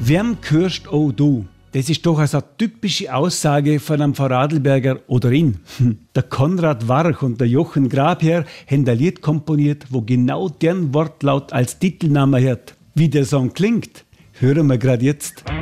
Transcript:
Wem gehörst auch du? Das ist doch also eine typische Aussage von einem Vorarlberger oder in. Der Konrad Warch und der Jochen Grabherr haben ein Lied komponiert, wo genau deren Wortlaut als Titelname hat. Wie der Song klingt, hören wir gerade jetzt.